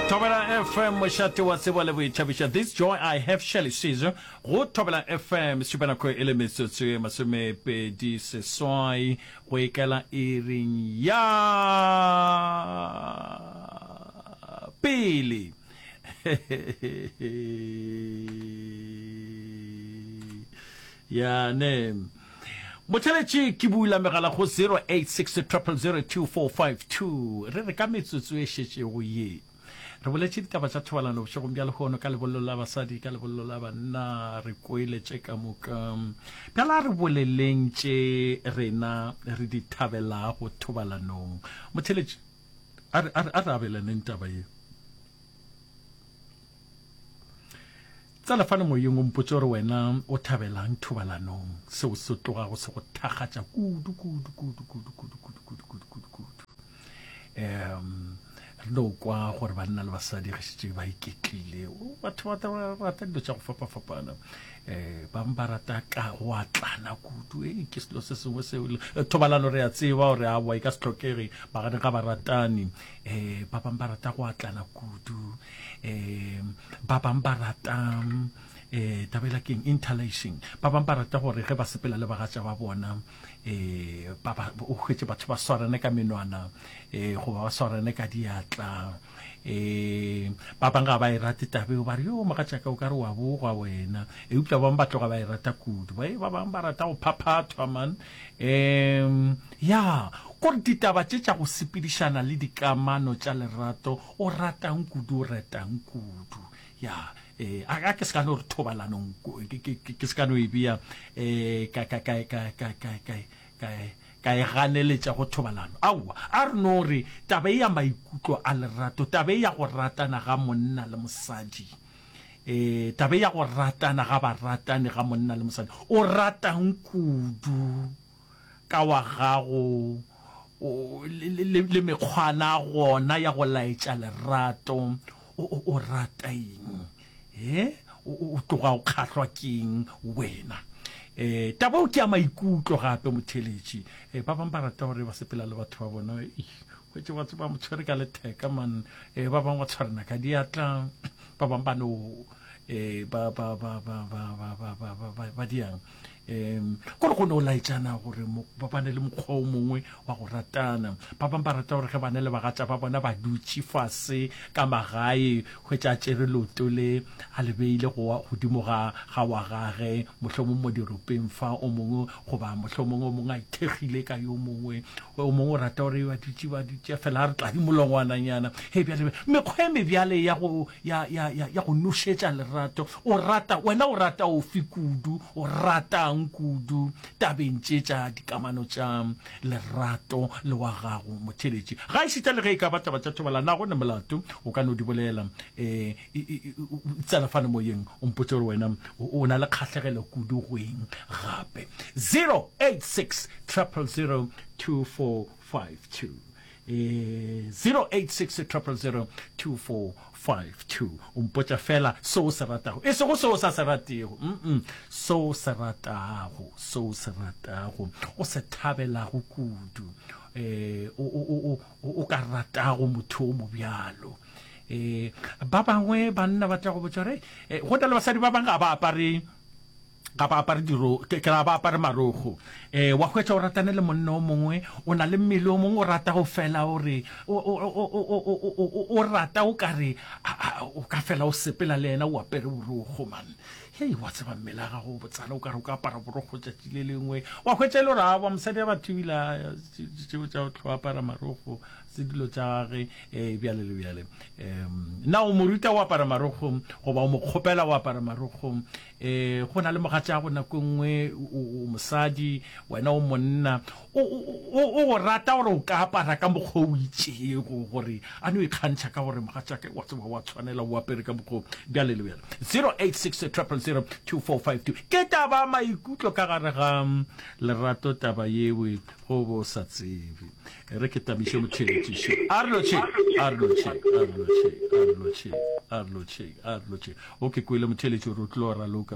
Tobela FM moshate wa tsebo le boithabiša. This joy I have Shelley Caesar go Tobela FM supana ko ele metsotso e masomepedi seswai go ikela iring ya pele ya name Motheletši ke bula megala go 0860002452 re ka metsotso e šetše go ye re boletše ditaba tša thobalano bošegong bja lehono ka lebollo la basadi ka lebollo la banna re koeletše ka moka bjala re bolelentše rena re di thabela go thobalanong motheletši a re abelaneng taba ye tsala fana moyeng o mpotse gore wena o thabelang thobalanong seo se tlogago se go thakgatša kudu re no kwa gore banna le basadi ge šetše ba iketlile batho ba rata dilo tša go fapafapana bangwe ba rata ka go atlana kudu ke selo se sengwe seo thobalano re a tseba gore awa e ka se tlhokege bagane ga ba ratane ba bangwe ba rata go atlana kudu ba bangwe ba rata tabela keng interlacing ba bangwe ba rata gore ge ba sepela le bagatša ba bona o hwetše batho ba swarane ka menwana go ba swarane ka diatla ba bangwe ga ba e rate tabeo ba re yo magatšaka o ka re wa bogwa wena eupša bangwe ba tloga ba e rata kudu ba bangwe ba rata go phaphathwa man ya kore ditaba tše tša go sepedišana le dikamano tša lerato o ratang kudu o ratang kudu ya a ke se ka no re thobalanong ke se ka no e bea ka e ganeletša go thobalano aowa a re no re taba e ya maikutlo a lerato taba e ya go ratana ga monna le mosadi taba e ya go ratana ga ba ratane ga monna le mosadi o ratang kudu ka wa gago le mekgwana gona ya go laetša lerato o rata eng o tloga o kgahlwa keng wena taba o ke ya maikutlo gape motheletši ba bangwe ba rata gore ba sepela le batho ba bona hwetše batho ba motshwere ka letheka man ba bangwe ba tshwarana ka diatla ba bangwe ba no ba diang gore go ne o laetšana gore ba bane le mokgwa o mongwe wa go ratana ba bangwe ba rata gore ge bane le bagatša ba bona ba dutše fase ka magae hwetša tšere loto le a le beile godimo ga wa gage mohlomong mo diropeng fa o mongwe goba mohlomong o mongwe a ithekgile ka yo mongwe o mongwe o rata gore ba dutše fela a re tladi molongwananyana mekgwa e mebjale ya go nošetša lerato o rata wena o rata ofi kudu o ratang kudu tabeng tše tša dikamano tša lerato le wa gago motheletši ga e šita le ge e ka ba taba tša thobalana go ne molato o ka no di bolela tsalafane moyeng o mpotse gore wena o na le kgatlhegelo kudu go eng gape 086 086 o mpotša fela seo se ratago e sego seo sa se ratego seo se ratago o se thabelago kudu o ka ratago motho o mobjalo ba bangwe banna ba tla go botša gore go na le basadi ba bangwe ga ba apare diro ke ra ba apare marogo wa hwetša o ratane le monna o mongwe o na le mmele o mongwe o rata go fela ore o rata o kare o ka fela o sepela le ena o apere borogo man hei wa tseba mmele ga go botsana o kare o ka apara borogo tšatši le lengwe wa hwetša e le gore wa mosadi a batho ebile tšeo tša go tlo apara marogo se dilo tša gage bjale le bjale na o mo ruta o apara marogo goba o mo kgopela o apara marogo go na le mogatša go nako nngwe o mosadi wena o monna o rata gore o ka apara ka mokgwa o itšego gore a no ikgantšha ka gore mogatšake wa tseba wa tshwanela o apere ka mokgwa bjale le bjale 086 0002452 ke taba maikutlo ka gare ga lerato taba yewe go bo sa tsebe re ke tamishe motheletši sho arloche okay kwele motheletši re tlo ra loka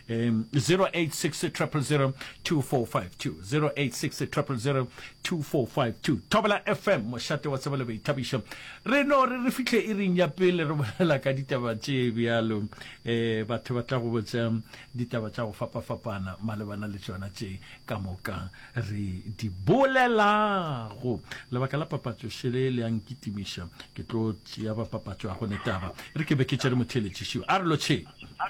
086 0002452 086 Tobela FM mošate wa tsebele be ithabiša re no re fihle e reng ya pele re bolela ka ditaba tše bjalo batho ba tla go botsa ditaba tša go fapafapana malebana le tšona tše ka moka re di bolelago lebaka la papatšo šele le ankitimiša ke tlo tšea ba papatšo ya gone taba re ke be ke tšere motheletši šio a re lotšhe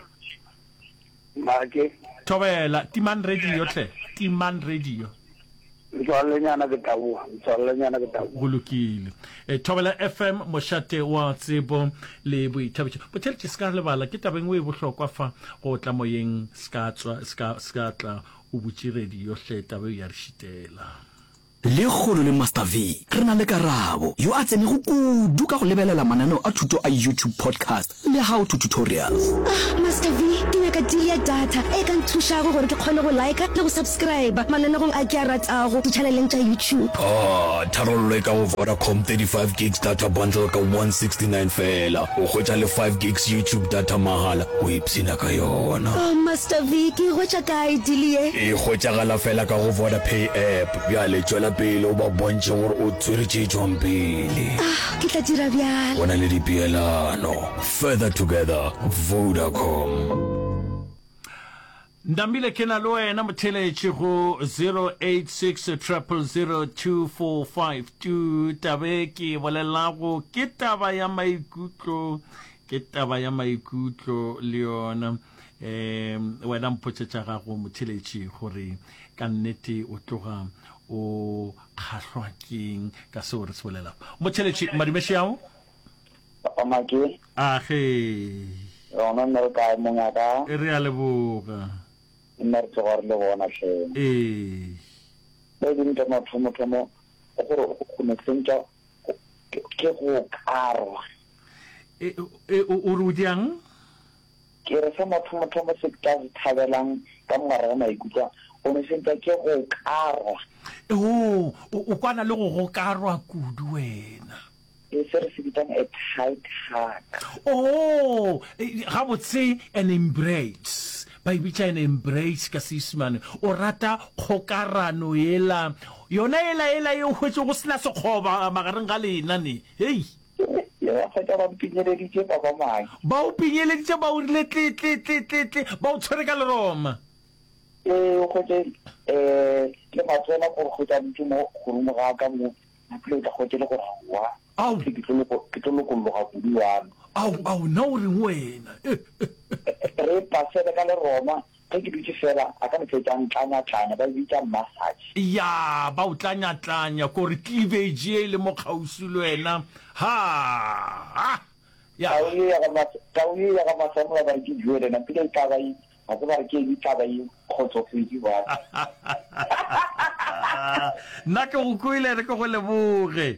Tobela Timan Radio tle Timan Radio Mtswalenyana ke tau golokile Tobela FM mošate wa tsebo le boithabišo botheletše ska lebala ke tabeng o e bohlokwa fa go tla moyeng ska tla o butše radio hle tabe ya re šitela le kgolo le Master V re na le Karabo yo a tsene go kudu ka go lebelela mananeo a thuto a YouTube podcast le how to tutorials Master V ke ka dia data e ka nthuša go gore ke kgone go like le go subscribe mananeo a ke a ratago di channeleng tša YouTube tharollo ka go Vodacom 35 gigs data bundle ka 169 fela o hwetša le 5 gigs YouTube data mahala o ipsina ka yona Master V ke hwetša kae dilie e hwetšagala fela ka go Vodapay app bjale tšwela pele o ba bontše gore o tsweretše tšwang pele ke tla dira bjalo bona le dipeelano further together Vodacom Ndambile ke na le wena motheletši go 086 tabe ke bolelago ke taba ya maikutlo le yona wena mpotšetša gago motheletši gore ka nnete o tloga o kgahlwa keng ka seo re se bolelago motheletši madimeši ao Pamake age ona nna re kae mongaka re a leboga nna re tsogare le bona hle le dintho mathomo gore go ne sentša ke go karwa o re o diang ke re sa mathomo se ka se thabelang ka mogare ga maikutlo o ne sentša ke go karwa o kwana le go karwa kudu wena e se re se bitang a tight heart ga botse an embrace ba ibitša an embrace ka seesimane o rata kgokarano yela yona ela e hwetše go sena sekgoba magareng ga lena ne hei ba pinyeleditše papa mae ba o pinyeleditše ba o rile tle ba o tshwere ka leroma o khotse le matswela gore go tla ditse mo gorumo ga ka mo pele tla khotse le gore wa ke tlo lokologa kudu yana au na o reng wena re pasele ka leroma ge ke dutse fela a ka nefetšang tlanya ba bitša massage ya ba o tlanya kore cleavage e le mo kgausi le wena tau ye ya ga masamola ba ke juelena pele taba e ga se ba re ke e taba e kgotsofedi ba nna ke go kwele re ke go leboge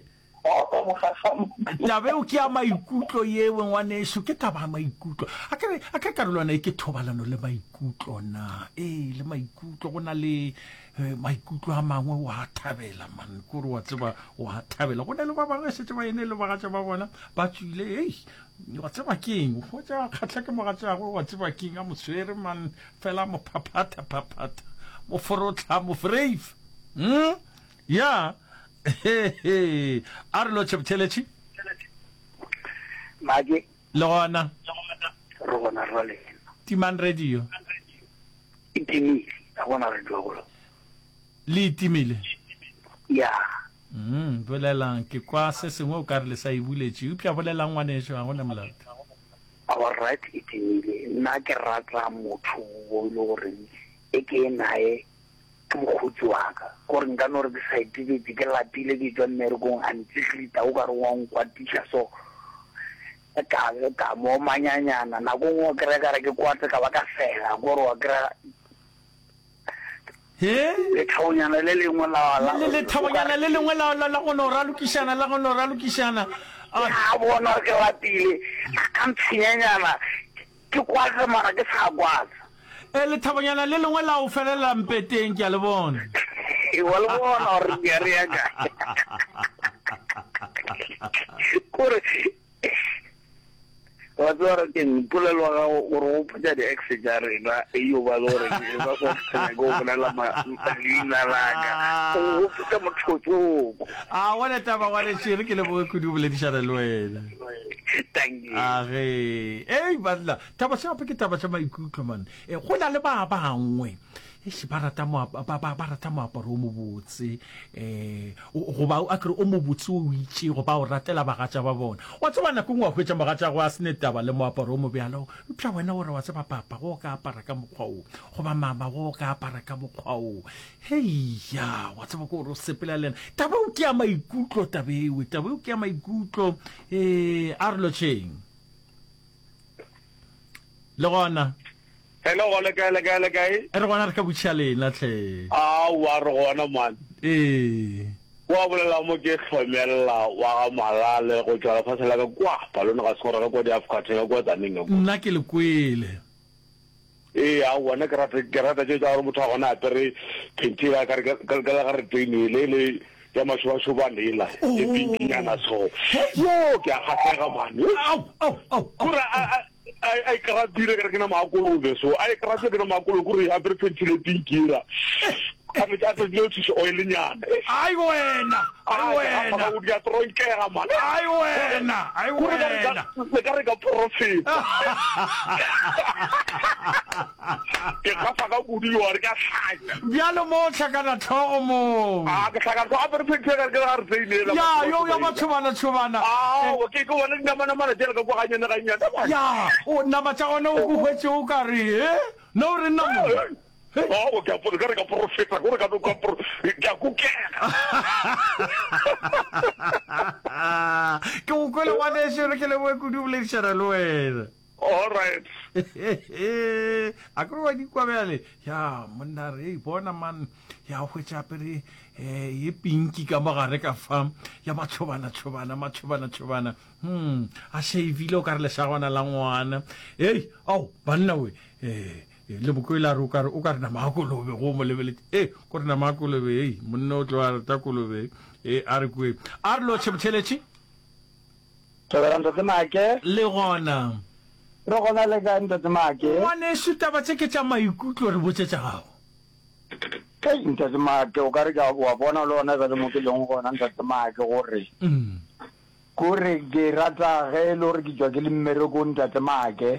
tabe o ke ya maikutlo yewe ngwaneso ke taba ya maikutlo a ke karolwana e ke thobalano le maikutlo na le maikutlo go na le maikutlo a mangwe wa thabela man kore wa tseba wa thabela go na le ba bangwe setse ba ene le bagatša ba bona ba tswile wa tseba keng go tša kgatlha ke mogatšago wa tseba keng a moswere man fela mo phaphata mo forotla mo frave ya a re lotšhe botheletši mage le gona re gona rale Timan Radio itimile a gona radio go le itimile ya bolelang ke kwa se sengwe o ka re le sa e buletše upša bolelang ngwanešo ga gona molate our right itimile nna ke rata motho o le gore e ke nae ke mokgotsi wa ka gore nka no re ke sa itebetse ke lapile ke tswa mmerekong a ntsetlita o ka re wa nkwatiša so ka mo manyanyana nako nngwe ke reka re ke kwate ka ba ka fela gore wa kry-a lethaonyana le lengwe lethaonyana le lengwe la go no ralokišana a bona ke lapile ka ntshwenyanyana ke kwatse mara ke sa kwatse lethabanyana le lengwe la o felela mpeteng ke a le bona Igual bona hore ke re ya ka. Kore wa tsara ke mpolelwa ga o re o putsa di exejare na iyo ba lore ke ba go tsena go bona la lina laka o putsa motho wena taba wa le tsere ke le bo ku di boledishana le wena. Thank you. Badla taba se ke taba tsa maikutlo man. Go na le ba bangwe ba rata moaparo o mo botse go ba a kere o mo botse o itse go ba o ratela bagatša ba bona wa tseba nako ngwe a hwetša bagatša go a sene taba le moaparo o mo bjalo upša wena gore wa tseba papa go ka apara ka mokgwa o goba mama go ka apara ka mokgwa o heya wa tseba ko gore o sepela lena taba o ke ya maikutlo tabeo ke ya maikutlo a re lotšheng le gona. Hello, le kae? Re gona re ka butša lena tle. Wa re gona man. Wa bolela mo ke tlhomela wa ga malale go tswa fa sela ka kwa balona ga se gore go di Africa ka kwa tsaneng. Nna ke le kwele. A wona ke rata tse tsa gore motho a gona apere pentila ka re twinile le ya mashuba lela e pinkinyana so. Yo ke a kgatlhega man. Kura I can't be like a macro, so I can't get a macro, I prefer to pingira. I notice oil in yan. I would get throwing care, man. I win. The Carica profit. You are gas. Piano more Chagana Tomo. Yeah, you're much Chuvana. Okay, go on and go. Yeah, oh, Namachano, who went to carry, eh? No, remember. Okay, put the profit. I'm going to go one day, sure, could you live Sharaloe? All right. I grew a Niquavale. Ya, Mandare, Bonaman, Ya, which appear ye pinky Gamareka farm, Yamachovana. I say, Vilo Carlesawana Langwana. Eh, oh, Banawe. Le bukoila rukar ukar na makulo be go mo level ko na makulo be munno to ar takulo be arkwe arlo chemchelechi Tsagaranta tsamake le gona re gona le ka ntse tsamake wane suta ba tseke tsa maikutlo re botse tsa gago ke ntse tsamake o ka re ka wa bona lona ba mo ke leng gona ntse tsamake gore ke rata ge lo re ke tswa ke le mmere go ntse tsamake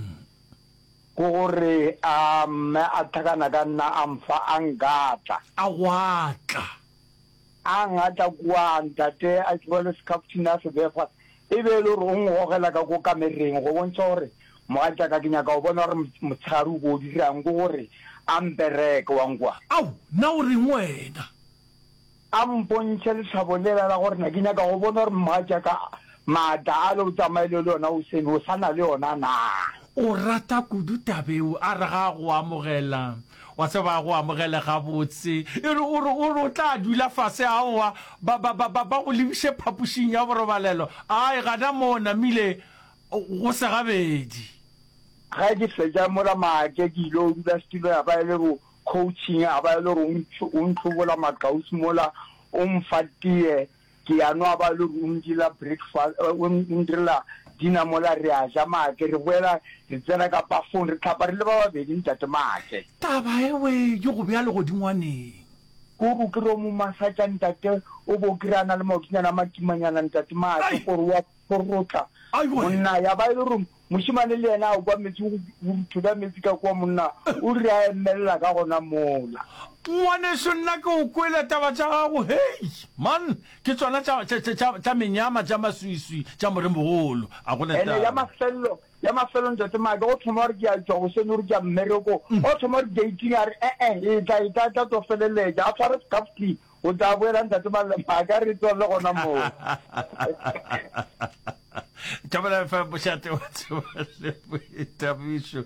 gore a thakana ka nna amfa angata awatla angata kwanta te a tswele skaptina se befa e be lo re ngogela ka go kamereng go bontsha gore moatla ka kinya ka o bona gore motsharu go dirang go gore ambereke wa ngwa au na o reng wena ampontshe le sabolela la gore na kinya ka go bona gore moatla ka mata a lo tsamaile le ona o seno sana le ona na o rata kudu tabeo a re ga go amogela wa tseba go amogela ga botse e re o tla dula fase a wa ba go lebise phapushing ya borobalelo ai gana mona mile go se gabedi ga di fetsa mola maake ke ilo dula stilo ya ba le go coaching a ba le go untlobola makausi mola o mfatie ke ya no ba le go undila breakfast undila dina mola re a ja maake re boela re tsena ka pafong re tlhapa re le ba babedi ntate maake taba ewe yo go bja le go dingwaneng go go kry mo masatsa ntate o bo kry-ana le maokinyana makimanyana ntate maake gore wa porotla monna ya ba ile re moshimane le yena o kwa metsi go thuba metsi ka kwa monna o re a emelela ka gona mola ngwaneso nna ke o kwele taba tsa gago hei man ke tsona tša menyama tša masuisui tša moremogolo a gona ya mafelo ntate maake go thoma gore ke a tswa go sene gore ke a mmereko o thoma gore dating a re e tla to feleletša a tshware scafty o tla boela ntate maake a re tswalele gona moo Thabela FM boshate wa Tabiso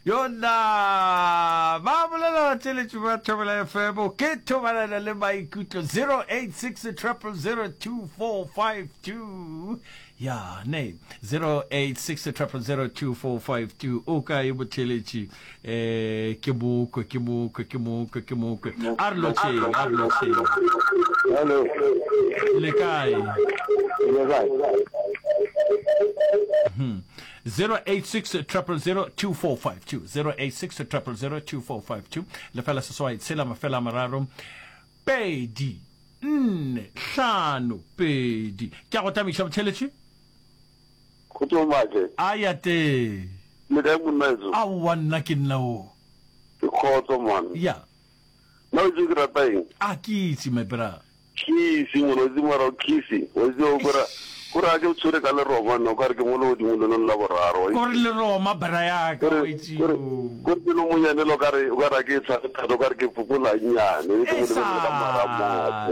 yona ba bolela tšheletšo ba Thabela FM ke thobalana le maikutlo 08600024452 ya ne 08600024452 o ka e botšheletši ke moko Arlo Hello. le kae 08600024452 08600024452 lefela seswai tshela mafela mararo pedi nne hlano pedi ke a go tamiša botšheletši Khotso mate. ayate Le dai monnazo. aowa nna ke nna o Ke khotso man. ya Na o tse ke ratang. a ke itse my bra Kisi ngono zimara kisi. Ozo gora gora ke tsore ka le roma no ka re ke molo di molo no la boraro. kore le roma bra ya ka o itse Gore no mo nyane lo ka re o ka ra ke tsa ka do ka re ke fukula nyane. Ke mo le ka marama.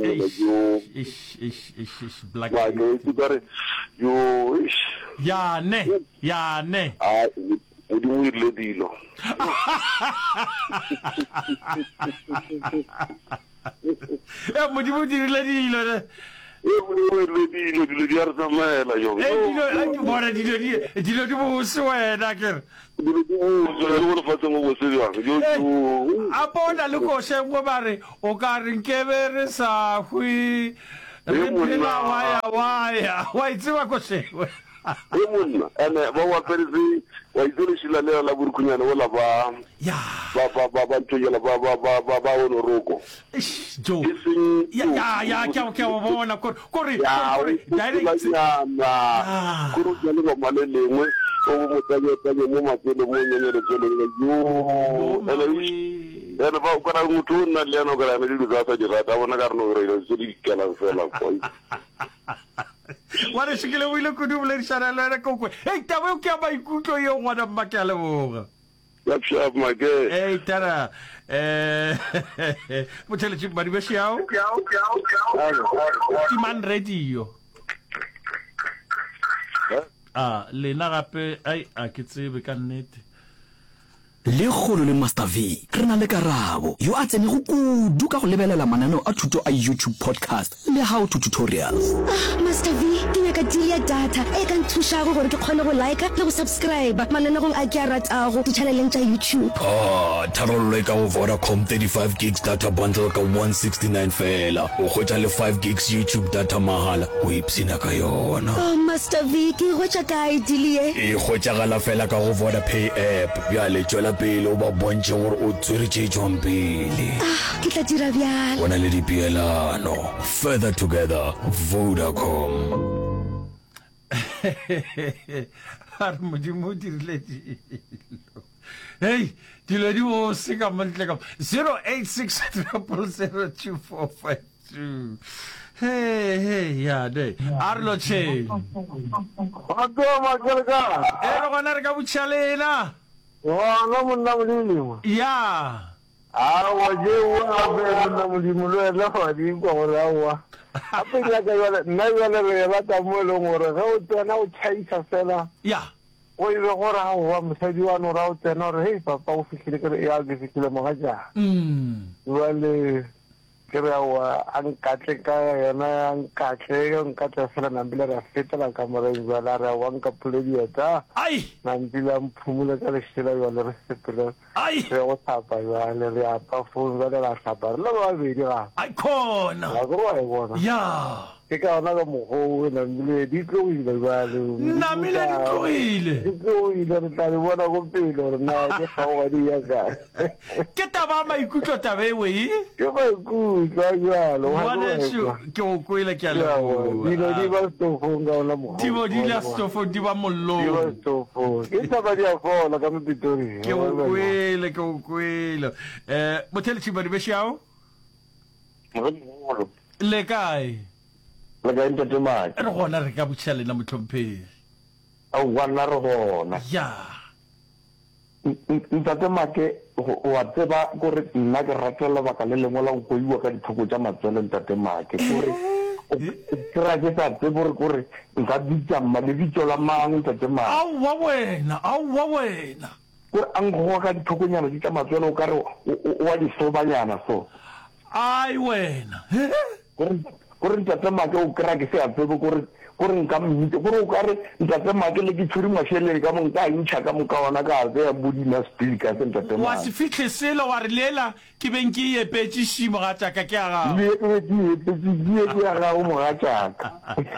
black Wa ke tu ka re yo ya ne a o di mo ile dilo. modimo dirile dilo E mo ile dilo di ar tsamela yo. bona dilo di bose wena kere Dilo di mo zo fa tsa mo se ya. Yo a bona le košeng go ba re o ka re nkebe re sa hwe re phela waya wa itseba košeng e monna ene ba wa perisi wa idole shila le la burkunyana wala ba ya ntojela ba ono roko jo ya ke o bona kore direct na kuru jale ba male lengwe o mo tanye mo matelo mo nyenyele tselo ene ba ka motho nna le ano ka me di ka tsa di rata bona ka re no re se di kela fela ko wa re shikile o ile kudu le shara le ko ko taba o ke ba ikutlo yo ngwana mmake le boga ya make tara motšhele tši badi beši yao timan radio lena gape a ke tsebe ka nnete le kgolo le Master V re na le Karabo yo a tsene go kudu ka go lebelela mananeo a thuto a YouTube podcast le how to tutorials. Master V ke nyaka deal ya data e ka nthušago gore ke kgone go like le go subscribe mananegong a ke a ratago di-channeleng tša YouTube. Tharollo e ka go Vodacom 35 gigs data bundle ka 169 fela o hwetša le 5 gigs YouTube data mahala o ipsina ka yona. Master V ke hwetša kae deal ye? E hwetšagala fela ka go Vodapay app bjale tšwela pele o ba bontše gore o tswere tše tšwang pele. Ke tla dira bjalo. Bona le dipeelano further together Vodacom. a re modimo o dirile dilo dilo di bose ka mantle ka 08600024452 ya de Arlo che re gona re ka botšhalela wa monna molimo ya wa je wa be monna molimo le la fa di ko ra wa ape ya ka yona nna yona re ba ta mo le gore ga o tsena o tšhaisa fela ya o ile gore ha wa mosadi wa no ra o tsena re hey papa o fihlile ke ya ke fihlile mo ga ja wale ke re wa an katle ka yona an katle fela na mbile ra fetela ka mo re la ra wa nka puledi eta ai na mbile mphumule ka le shela yona re sepela ai re o tapa yona le ya pa funga le la tapa le ba be dira ai khona la go wa bona ya ke ka ona ka mogo na mbile di tlo ile ba le na mile di tloile re tla le bona go pele re na ke ga wa di ya ka ke taba maikutlo tabe we ke ba ku tla ya lo wa ke o kwele ke a le di ba stofonga ona mogo di bo di la stofo di ba mollo di ba stofo ke taba dia fola ka mpitori ke o kwele mothele tshibadi be shao le kae la ga ntate ma re gona re ka botšhalena motlhomphedi a wana re gona ya ntate make wa tseba gore nna ke ratela baka le lengwe la go iwa ka dithoko tša matswele ntate make gore kra ke tsa tse gore nka bitsa mma le bitso la mang ntate ma Auwa wena gore ang go ka dithokonyana di tla matswela o ka re wa di sobanyana so ai wena gore ntate ma ke o kra ke se a tsebo gore nka mmite gore o ka re ntate ma ke le ke tshuri mashele ka mo nka intšha ka mo ka ona ka ya bodina speed ka se ntate ma wa se fitlhe selo wa re lela ke beng ke epetse shimo ga tsaka ke aga le ke ya ga o mo ga tsaka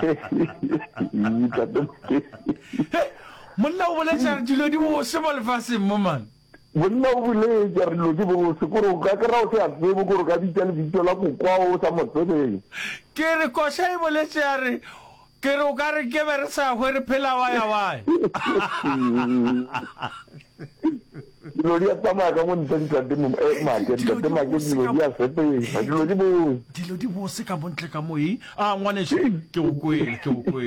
monna o boletsa dilo di bo se mo lefaseng mo man bonna o bole ya re lo di bo se gore o ka kra o se a tsebo gore ka bitsa le bitso la kokwa o sa motsweleng ke re koša e boletse ya re ke re o ka re ke be re sa hwe re phela wa ya wae dilo di a tsamaya ka mo ntate make dilo di a sepesa dilo di bose ka bontle ka moe ngwaneso ke o kwele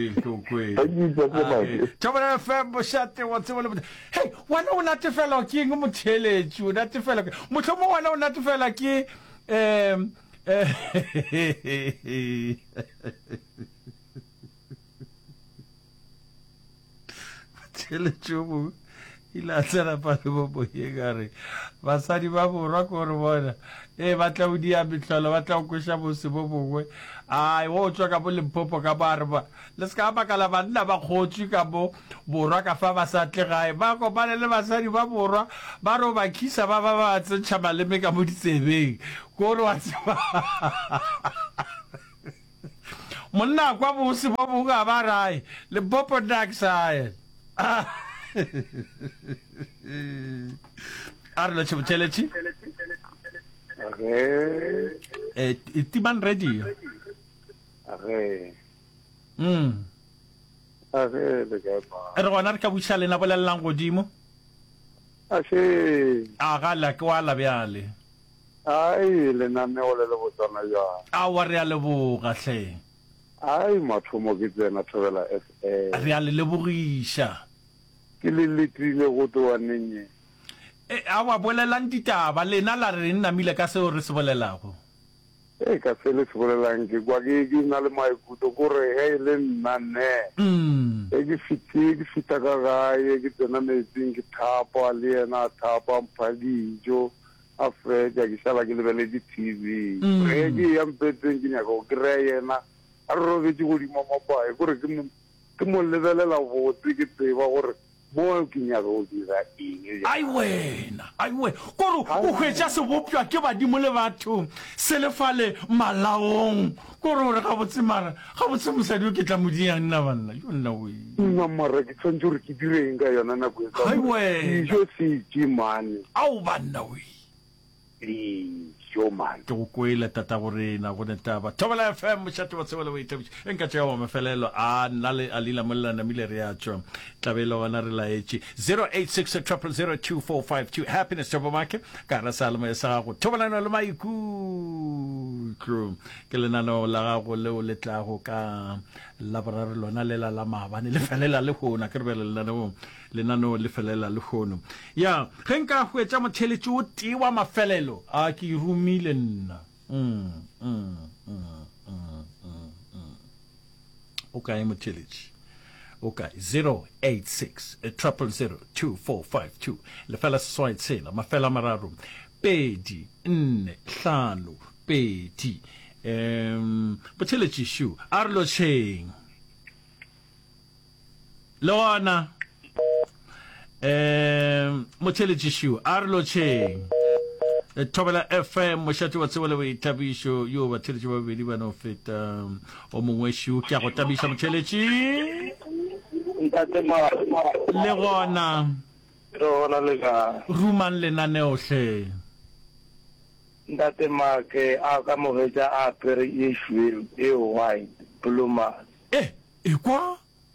Thabela FM bošate wa tsebo le hey wana o natefela ke eng motheletši o natefela motlhomo wana o natefela ke motheletši ila tsena pa le bo boyegare basadi ba borwa ko re bona ba tla o dia bitlholo ba tla o kwesha bose bo bongwe ai wo tswa ka bo Limpopo ka barba le ska ba kala banna ba khotsi ka bo borwa ka fa ba sa tle gae ba kopane le basadi ba borwa ba ro ba khisa ba tsentšha maleme ka mo ditsebeng ko re wa tseba monna kwa bose bo bonga ba rai Limpopo daksai Arlo Chimchelechi? Timan ready? Ergonar ka bushale na bola lango dimo? Agala kwa la biale. ai le na me ole le botsana ja A re a leboga hle. ai mathomo ke tsena Thabela SA Re a le lebogisha. ke le letile go twa nne A wa bolelang ditaba lena la re nnamile ka seo re se bolelago. ka se le se bolelang ke kwa ke na le maikuto gore he le nna ne ke fita ka gae ke tsena metsing ke thapa le ena thapa mphadijo a fetsa ke sala ke lebele di TV re ke ya mpetseng ke nyaka go kry yena a robetse go dimo mapae gore ke mo lebelela botse ke tseba gore mo ke nyaka go dira eng ai wena koro o hwetša se bopjwa ke badimo le batho se le fale malaong koro re ga botse mara ga botse mosadi o ke tla modiang nna banna yo nna we nna mara ke tshwantse gore ke direng ka yona nako e ai wena dijo se ke mane au banna we yo man ke go kwela tata borena go netaba Thabela FM mošate wa tsebele we tabitse enka tšea wa mafelelo a nna le alila mollana mile re a tšwa tlabela wana re laetše 086000245 happiness job market ka ra salmo ya sa go Thabelano le maikutlo ke lenano la gago leo le tlago ka laborare lona le la maabane le felela le gona ke re bele lenano le felela le gono ya ge nka hwetša motheletši o tiwa mafelelo a ke rumile nna okay motheletši okay 086000245 le fela seswai tshela mafela mararo pedi nne hlano pedi motheletši shu a re lotšheng le gona motheletši shu a re lotšheng Thabela FM mošate wa tsebele we tabišo yo batheletši ba bedi ba no feta o mongwe shu ke a go tabiša motheletši le gona le ga ruman lenaneo hle ntate make a ka mogetša a pere e shweu e white pluma kwa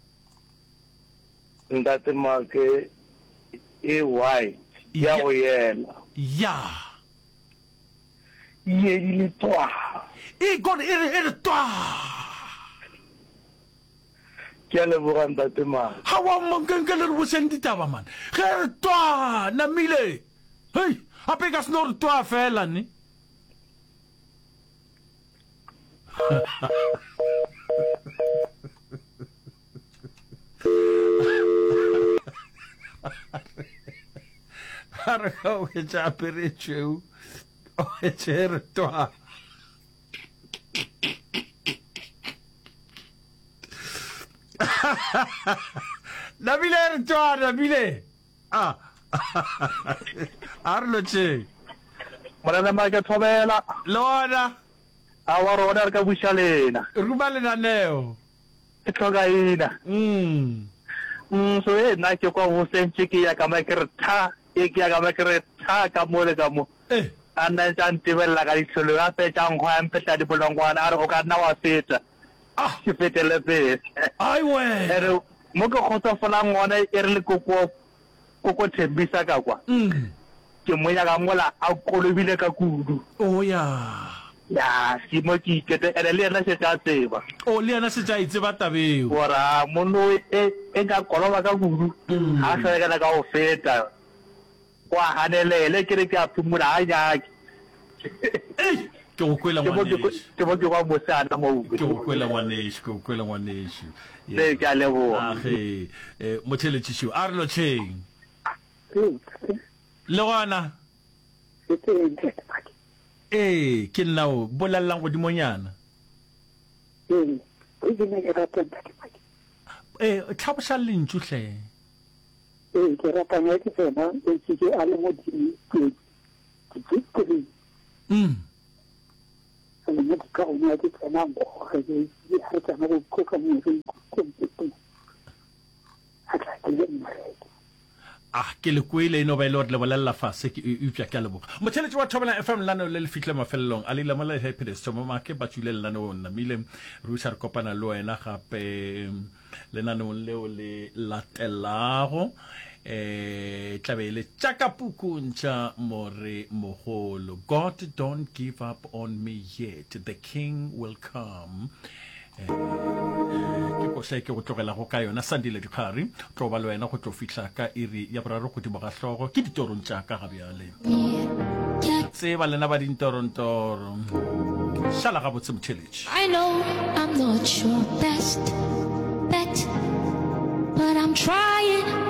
ntate make e white ya go yela ya ye di le twa gone e re twa ke a leboga ntate make ha wa monkenke le re boseng ditaba man ge re twa namile hei ape ka seno re twa fela ne Ara ka o e tsa pere tšeu o e tšere toa Nabile re toa Nabile Arlo tše Morena Mike Thobela Lona a wa rona re ka buša lena Ruba lenaneo e tlhoka ina so nna ke kwa go sentse ke ya ka makere tha ke ya ka makere tha ka mo le ka mo a nna tsa ntebella ka ditlholo ya fetang go ampeta di bolongwana a re o ka nna wa feta ke fetele pele ai we ere mo ke khotsofolang ngwana e re le koko thembisa ka kwa ke mo ya ka mola a kolobile ka kudu o ya si mo ke ikete ere le yena se tsa tseba o le yena se tsa itseba tabeo ora mono e ka koloba ka kudu ha sa ka ka o feta kwa hanelele ke re ke a phumula a nyaki ke o kwela ngwaneshi ke mo ke kwa mosana mo ke o kwela ngwaneshi le ka lebo age motheletšhišo a re lo tšheng le gona ke nna o bolalelang godimonyana tlhaboša lentšu hle ke ratanya ke tsena ke a le mo le mo ka go nya ke tsena go ge ke ha tsena go koka mo re ko ke le kwele no ba ile le bolalla fase ke upša ke leboga motheletši wa Thobela FM lano le le fihle mafelelong a le la mola happiness tšhomo make ba tswile lano nna mile re sa re kopana le wena gape lenanong leo le latelago tlabe le tšaka pukuntša more mogolo God don't give up on me yet the king will come ke koša ke go tlogela go ka yona Sandile Dikgari tlo ba le wena go tlo fihla ka iri ya boraro godimo ga hlogo ke ditorong tša ka ga bjale tseba lena ba dintorontoro šala gabotse motheletši I know I'm not your best bet, but I'm trying